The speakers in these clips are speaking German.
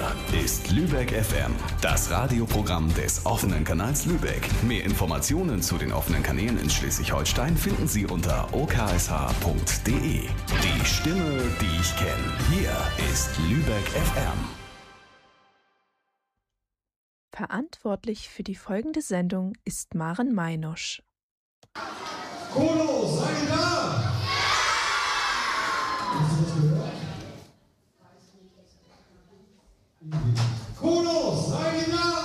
Hier ist Lübeck FM, das Radioprogramm des offenen Kanals Lübeck. Mehr Informationen zu den offenen Kanälen in Schleswig-Holstein finden Sie unter oksh.de. Die Stimme, die ich kenne. Hier ist Lübeck FM. Verantwortlich für die folgende Sendung ist Maren Meinosch. Kono, seid ihr da? Hast du das gehört? Kono, seid ihr da?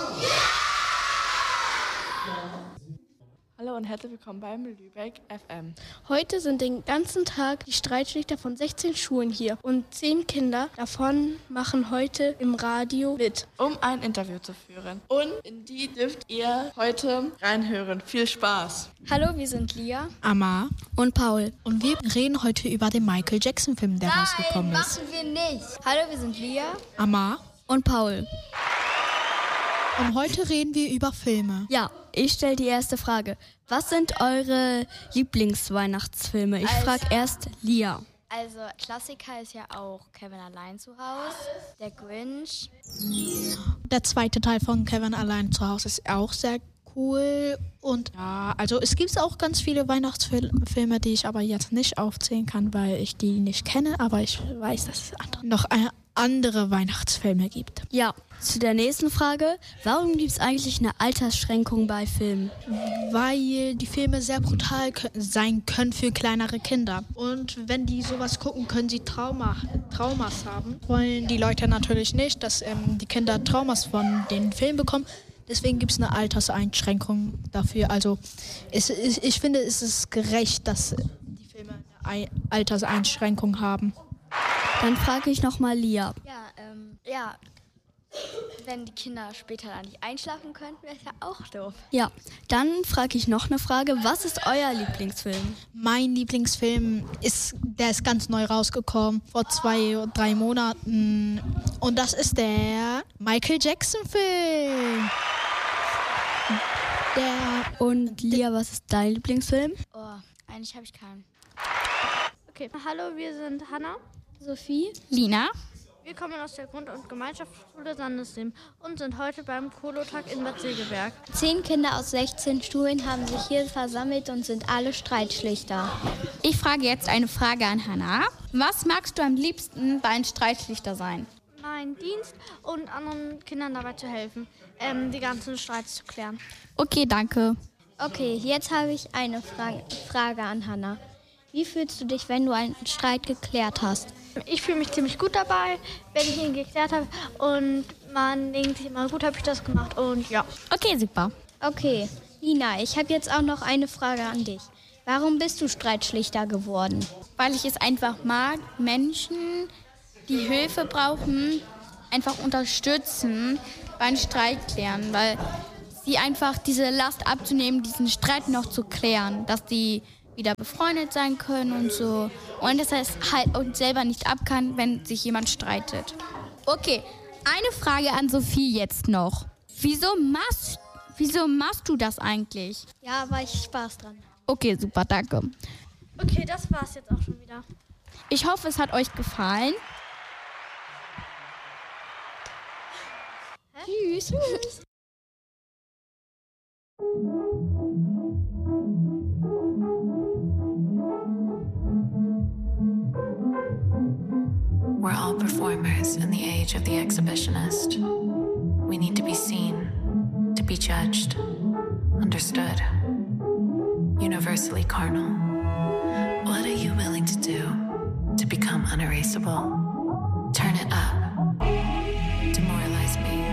Hallo und herzlich willkommen beim Lübeck FM. Heute sind den ganzen Tag die Streitschlichter von 16 Schulen hier und 10 Kinder davon machen heute im Radio mit, Um ein Interview zu führen. Und in die dürft ihr heute reinhören. Viel Spaß! Hallo, wir sind Lia, Amar und Paul. und wir reden heute über den Michael Jackson Film, der rausgekommen ist. machen wir nicht. Hallo, wir sind Lia Amar und Paul. und heute reden wir über Filme. Ja, ich stelle die erste Frage. Was sind eure Lieblingsweihnachtsfilme? Ich frage erst Lia. Also Klassiker ist ja auch Kevin allein zu Hause, der Grinch. Der zweite Teil von Kevin allein zu Hause ist auch sehr cool. Und ja, also es gibt auch ganz viele Weihnachtsfilme, die ich aber jetzt nicht aufzählen kann, weil ich die nicht kenne. Aber ich weiß, dass es noch andere Weihnachtsfilme gibt. Ja, zu der nächsten Frage. Warum gibt es eigentlich eine Altersschränkung bei Filmen? Weil die Filme sehr brutal sein können für kleinere Kinder. Und wenn die sowas gucken, können sie Traumas haben. Wollen die Leute natürlich nicht, dass die Kinder Traumas von den Filmen bekommen. Deswegen gibt es eine Alterseinschränkung dafür. Also ich finde, es ist gerecht, dass die Filme eine Alterseinschränkung haben. Dann frage ich nochmal Lia. Ja, wenn die Kinder später dann nicht einschlafen könnten, wäre es ja auch doof. Ja, dann frage ich noch eine Frage. Was ist euer Lieblingsfilm? Mein Lieblingsfilm der ist ganz neu rausgekommen, vor 2 oder 3 Monaten. Und das ist der Michael Jackson Film. Und Lia, was ist dein Lieblingsfilm? Oh, eigentlich habe ich keinen. Okay, hallo, wir sind Hanna, Sophie? Lina? wir kommen aus der Grund- und Gemeinschaftsschule Sandesheim und sind heute beim Kolotag in Bad Segeberg. 10 Kinder aus 16 Schulen haben sich hier versammelt und sind alle Streitschlichter. Ich frage jetzt eine Frage an Hannah. Was magst du am liebsten bei einem Streitschlichter sein? Mein Dienst und anderen Kindern dabei zu helfen, die ganzen Streits zu klären. Okay, danke. Okay, jetzt habe ich eine Frage an Hanna. Wie fühlst du dich, wenn du einen Streit geklärt hast? Ich fühle mich ziemlich gut dabei, wenn ich ihn geklärt habe und man denkt sich immer, gut, habe ich das gemacht und ja. Okay, super. Okay, Lina, ich habe jetzt auch noch eine Frage an dich. Warum bist du Streitschlichter geworden? Weil ich es einfach mag, Menschen, die Hilfe brauchen, einfach unterstützen beim Streit klären, weil sie einfach diese Last abzunehmen, diesen Streit noch zu klären, dass die wieder befreundet sein können und so. Und dass er es halt uns selber nicht ab kann, wenn sich jemand streitet. Okay, eine Frage an Sophie jetzt noch. Wieso machst du das eigentlich? Ja, war ich Spaß dran. Okay, super, danke. Okay, das war's jetzt auch schon wieder. Ich hoffe, es hat euch gefallen. Tschüss. We're all performers in the age of the exhibitionist. We need to be seen, to be judged, understood, universally carnal. What are you willing to do to become unerasable? Turn it up. Demoralize me.